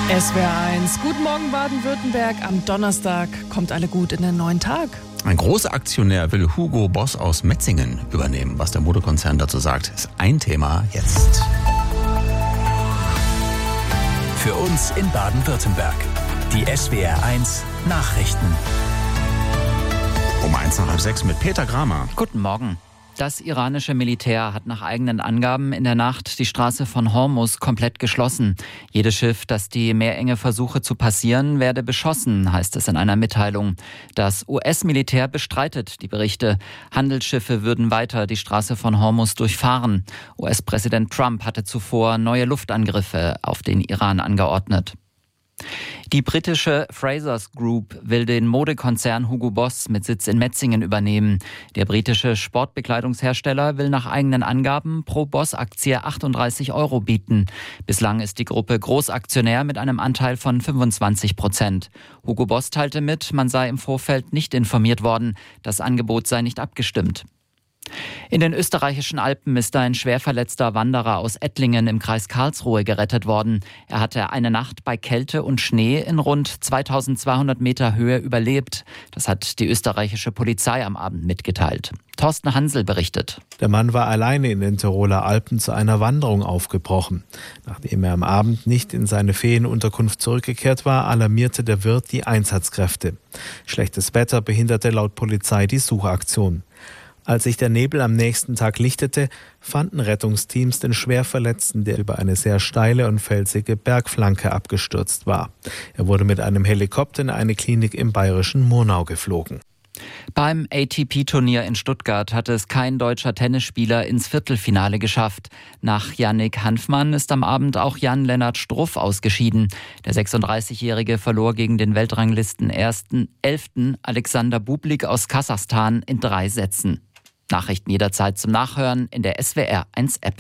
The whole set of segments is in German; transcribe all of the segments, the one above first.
SWR1. Guten Morgen Baden-Württemberg. Am Donnerstag kommt alle gut in den neuen Tag. Ein großer Aktionär will Hugo Boss aus Metzingen übernehmen. Was der Modekonzern dazu sagt, ist ein Thema jetzt. Für uns in Baden-Württemberg. Die SWR1 Nachrichten. Um 5:01 mit Peter Kramer. Guten Morgen. Das iranische Militär hat nach eigenen Angaben in der Nacht die Straße von Hormuz komplett geschlossen. Jedes Schiff, das die Meerenge versuche zu passieren, werde beschossen, heißt es in einer Mitteilung. Das US-Militär bestreitet die Berichte. Handelsschiffe würden weiter die Straße von Hormuz durchfahren. US-Präsident Trump hatte zuvor neue Luftangriffe auf den Iran angeordnet. Die britische Frasers Group will den Modekonzern Hugo Boss mit Sitz in Metzingen übernehmen. Der britische Sportbekleidungshersteller will nach eigenen Angaben pro Boss-Aktie 38 € bieten. Bislang ist die Gruppe Großaktionär mit einem Anteil von 25%. Hugo Boss teilte mit, man sei im Vorfeld nicht informiert worden. Das Angebot sei nicht abgestimmt. In den österreichischen Alpen ist ein schwerverletzter Wanderer aus Ettlingen im Kreis Karlsruhe gerettet worden. Er hatte eine Nacht bei Kälte und Schnee in rund 2200 Meter Höhe überlebt. Das hat die österreichische Polizei am Abend mitgeteilt. Thorsten Hansel berichtet. Der Mann war alleine in den Tiroler Alpen zu einer Wanderung aufgebrochen. Nachdem er am Abend nicht in seine Ferienunterkunft zurückgekehrt war, alarmierte der Wirt die Einsatzkräfte. Schlechtes Wetter behinderte laut Polizei die Suchaktion. Als sich der Nebel am nächsten Tag lichtete, fanden Rettungsteams den Schwerverletzten, der über eine sehr steile und felsige Bergflanke abgestürzt war. Er wurde mit einem Helikopter in eine Klinik im bayerischen Murnau geflogen. Beim ATP-Turnier in Stuttgart hat es kein deutscher Tennisspieler ins Viertelfinale geschafft. Nach Yannick Hanfmann ist am Abend auch Jan-Lennart Struff ausgeschieden. Der 36-Jährige verlor gegen den Weltranglisten-11. Alexander Bublik aus Kasachstan in 3 Sätzen. Nachrichten jederzeit zum Nachhören in der SWR1-App.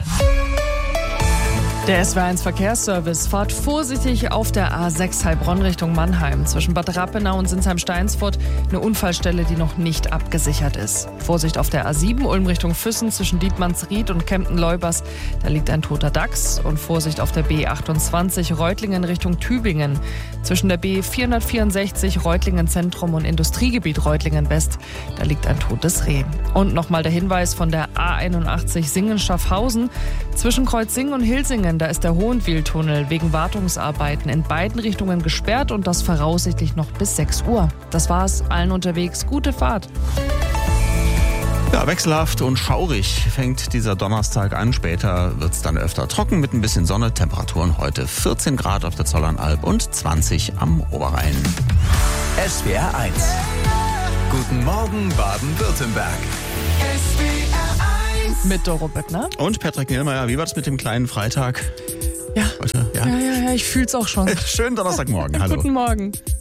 Der SWR1 Verkehrsservice. Fahrt vorsichtig auf der A6 Heilbronn Richtung Mannheim. Zwischen Bad Rappenau und Sinsheim-Steinsfurt eine Unfallstelle, die noch nicht abgesichert ist. Vorsicht auf der A7 Ulm Richtung Füssen zwischen Dietmannsried und Kempten-Leubers. Da liegt ein toter Dachs. Und Vorsicht auf der B28 Reutlingen Richtung Tübingen. Zwischen der B464 Reutlingen Zentrum und Industriegebiet Reutlingen West. Da liegt ein totes Reh. Und nochmal der Hinweis von der A81 Singen-Schaffhausen. Zwischen Kreuzsingen und Hilsingen, da ist der Hohenwiehltunnel wegen Wartungsarbeiten in beiden Richtungen gesperrt und das voraussichtlich noch bis 6 Uhr. Das war's, allen unterwegs. Gute Fahrt. Ja, wechselhaft und schaurig fängt dieser Donnerstag an. Später wird es dann öfter trocken mit ein bisschen Sonne. Temperaturen heute 14 Grad auf der Zollernalb und 20 am Oberrhein. SWR1. Guten Morgen Baden-Württemberg. Mit Doro Böttner. Und Patrick Nielmeier, wie war das mit dem kleinen Freitag? Ja. Heute? Ja, ich fühl's auch schon. Schönen Donnerstagmorgen. Hallo. Guten Morgen.